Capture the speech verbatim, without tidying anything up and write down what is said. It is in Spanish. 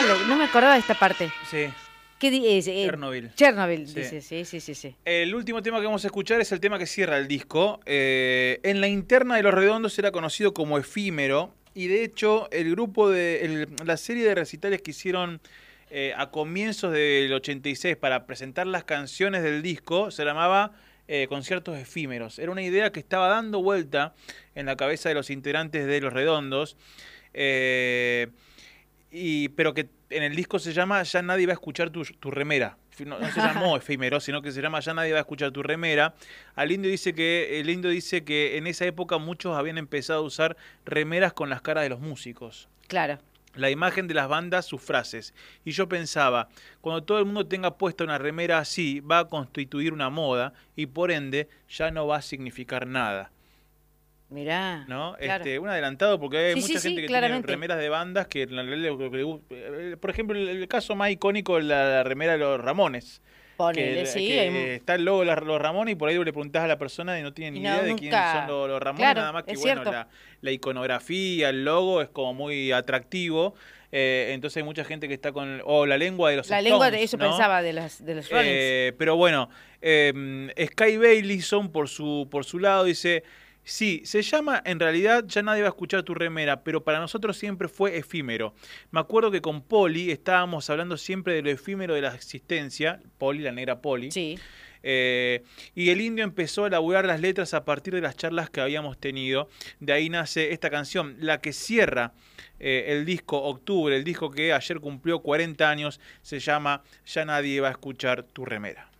lo- no me acordaba de esta parte. Sí. ¿Qué di- es? Eh, Chernobyl. Chernobyl, Sí. dice, sí, sí, sí, sí. El último tema que vamos a escuchar es el tema que cierra el disco. Eh, en la interna de Los Redondos era conocido como Efímero, y de hecho el grupo de el- la serie de recitales que hicieron eh, a comienzos del ochenta y seis para presentar las canciones del disco se llamaba eh, Conciertos Efímeros. Era una idea que estaba dando vuelta en la cabeza de los integrantes de Los Redondos, eh, y, pero que en el disco se llama Ya nadie va a escuchar tu, tu remera. No, no se llamó Efímero, sino que se llama Ya nadie va a escuchar tu remera. Al Indio dice que el Indio dice que en esa época muchos habían empezado a usar remeras con las caras de los músicos. Claro. La imagen de las bandas, sus frases. Y yo pensaba, cuando todo el mundo tenga puesta una remera así, va a constituir una moda y por ende ya no va a significar nada. Mirá. ¿No? Claro. Este, un adelantado, porque hay Sí, mucha sí, gente sí, que claramente. tiene remeras de bandas que, en realidad lo que le gu- eh, por ejemplo, el, el caso más icónico, la, la remera de los Ramones. Ponele, Que, sí. que hay mu- está el logo de la- los Ramones y por ahí le preguntás a la persona y no tiene ni Y no, idea de nunca- quiénes son los, los Ramones, Claro, nada más que es bueno, cierto. la, la iconografía, el logo es como muy atractivo, eh, entonces hay mucha gente que está con, el- o la lengua de los La Stones, lengua de eso ¿no? pensaba de, las, de los Rollins. Eh, pero bueno, eh, Sky Baileyson por su, por su lado dice, sí, se llama, en realidad ya nadie va a escuchar tu remera, pero para nosotros siempre fue efímero. Me acuerdo que con Poli estábamos hablando siempre de lo efímero de la existencia, Poli, la negra Poli. Sí. Eh, y el Indio empezó a elaborar las letras a partir de las charlas que habíamos tenido. De ahí nace esta canción, la que cierra eh, el disco Octubre, el disco que ayer cumplió cuarenta años, se llama Ya nadie va a escuchar tu remera.